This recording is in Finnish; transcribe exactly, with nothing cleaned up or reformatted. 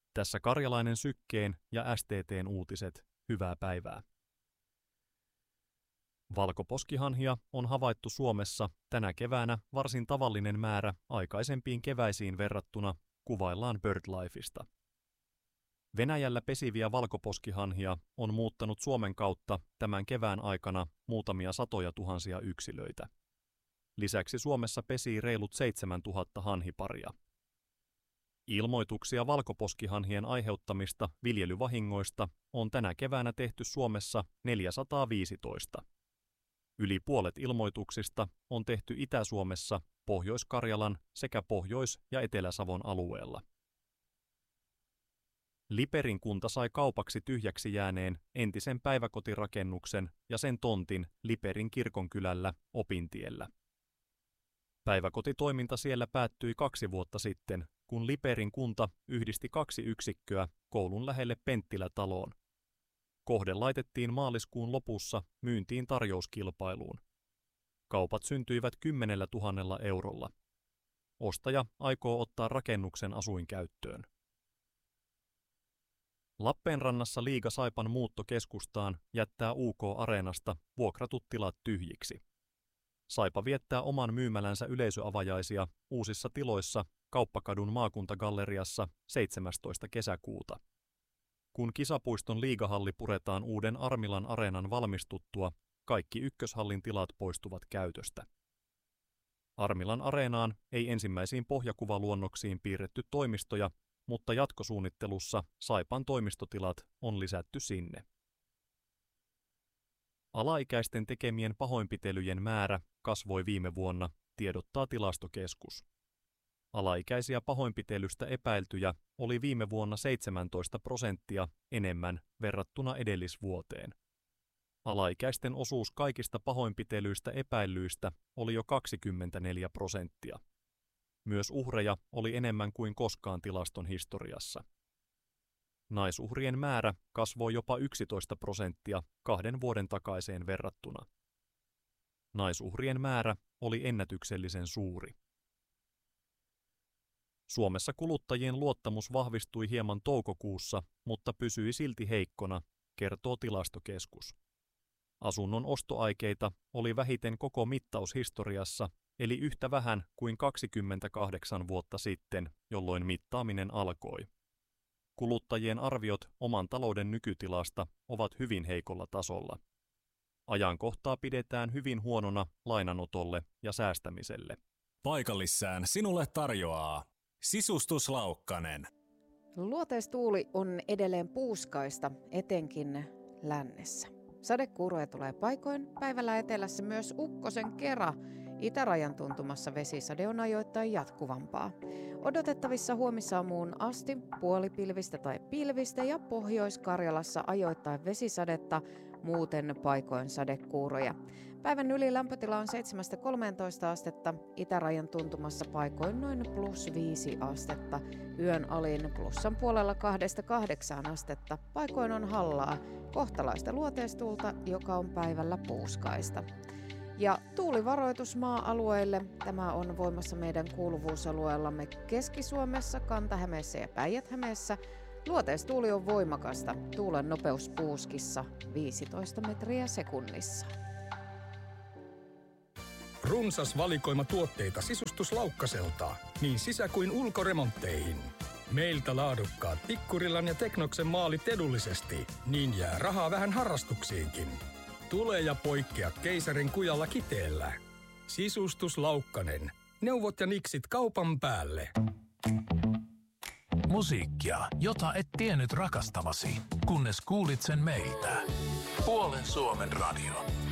Tässä Karjalainen Sykkeen ja S T T:n uutiset. Hyvää päivää. Valkoposkihanhia on havaittu Suomessa tänä keväänä varsin tavallinen määrä aikaisempiin keväisiin verrattuna, kuvaillaan BirdLifesta. Venäjällä pesiviä valkoposkihanhia on muuttanut Suomen kautta tämän kevään aikana muutamia satoja tuhansia yksilöitä. Lisäksi Suomessa pesii reilut seitsemäntuhatta hanhiparia. Ilmoituksia valkoposkihanhien aiheuttamista viljelyvahingoista on tänä keväänä tehty Suomessa neljäsataaviisitoista. Yli puolet ilmoituksista on tehty Itä-Suomessa, Pohjois-Karjalan sekä Pohjois- ja Etelä-Savon alueella. Liperin kunta sai kaupaksi tyhjäksi jääneen entisen päiväkotirakennuksen ja sen tontin Liperin kirkonkylällä Opintiellä. Päiväkotitoiminta siellä päättyi kaksi vuotta sitten, kun Liperin kunta yhdisti kaksi yksikköä koulun lähelle Penttilä-taloon. Kohde laitettiin maaliskuun lopussa myyntiin tarjouskilpailuun. Kaupat syntyivät kymmenellä tuhannella eurolla. Ostaja aikoo ottaa rakennuksen asuinkäyttöön. Lappeenrannassa Liiga Saipan muutto keskustaan jättää U K-areenasta vuokratut tilat tyhjiksi. Saipa viettää oman myymälänsä yleisöavajaisia uusissa tiloissa Kauppakadun maakuntagalleriassa seitsemästoista kesäkuuta. Kun kisapuiston liigahalli puretaan uuden Armilan areenan valmistuttua, kaikki ykköshallin tilat poistuvat käytöstä. Armilan areenaan ei ensimmäisiin pohjakuvaluonnoksiin piirretty toimistoja, mutta jatkosuunnittelussa Saipan toimistotilat on lisätty sinne. Alaikäisten tekemien pahoinpitelyjen määrä kasvoi viime vuonna, tiedottaa Tilastokeskus. Alaikäisiä pahoinpitelystä epäiltyjä oli viime vuonna seitsemäntoista prosenttia enemmän verrattuna edellisvuoteen. Alaikäisten osuus kaikista pahoinpitelyistä epäillyistä oli jo kaksikymmentäneljä prosenttia. Myös uhreja oli enemmän kuin koskaan tilaston historiassa. Naisuhrien määrä kasvoi jopa yksitoista prosenttia kahden vuoden takaiseen verrattuna. Naisuhrien määrä oli ennätyksellisen suuri. Suomessa kuluttajien luottamus vahvistui hieman toukokuussa, mutta pysyi silti heikkona, kertoo Tilastokeskus. Asunnon ostoaikeita oli vähiten koko mittaushistoriassa, eli yhtä vähän kuin kaksikymmentäkahdeksan vuotta sitten, jolloin mittaaminen alkoi. Kuluttajien arviot oman talouden nykytilasta ovat hyvin heikolla tasolla. Ajankohtaa pidetään hyvin huonona lainanotolle ja säästämiselle. Paikallissään sinulle tarjoaa Sisustus Laukkanen. Luoteistuuli on edelleen puuskaista, etenkin lännessä. Sadekuuroja tulee paikoin, päivällä etelässä myös ukkosen kera. Itärajan tuntumassa vesisade on ajoittain jatkuvampaa. Odotettavissa huomisaamuun asti puolipilvistä tai pilvistä ja Pohjois-Karjalassa ajoittain vesisadetta, muuten paikoin sadekuuroja. Päivän yli lämpötila on seitsemästä kolmeentoista astetta, itärajan tuntumassa paikoin noin plus viisi astetta. Yön alin plussan puolella kahdesta kahdeksaan astetta, paikoin on hallaa, kohtalaista luoteistuulta, joka on päivällä puuskaista. Ja tuulivaroitus maa-alueille. Tämä on voimassa meidän kuuluvuusalueellamme Keski-Suomessa, Kanta-Hämeessä ja Päijät-Hämeessä. Luoteistuuli on voimakasta. Tuulen nopeus puuskissa viisitoista metriä sekunnissa. Runsas valikoima tuotteita Sisustuslaukkaselta, niin sisä- kuin ulkoremontteihin. Meiltä laadukkaat Tikkurilan ja Teknoksen maalit edullisesti, niin jää rahaa vähän harrastuksiinkin. Tule ja poikkea keisarin kujalla Kiteellä. Sisustus Laukkanen. Neuvot ja niksit kaupan päälle. Musiikkia, jota et tiennyt rakastavasi, kunnes kuulit sen meiltä. Puolen Suomen radio.